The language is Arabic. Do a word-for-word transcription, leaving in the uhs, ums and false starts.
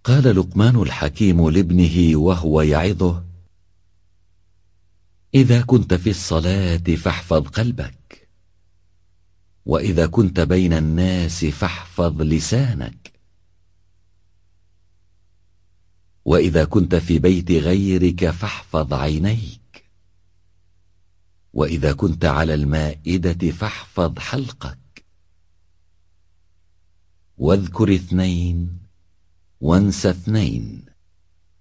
قال لقمان الحكيم لابنه وهو يعظه: إذا كنت في الصلاة فاحفظ قلبك، وإذا كنت بين الناس فاحفظ لسانك، وإذا كنت في بيت غيرك فاحفظ عينيك، وإذا كنت على المائدة فاحفظ حلقك. واذكر اثنين وانس اثنين.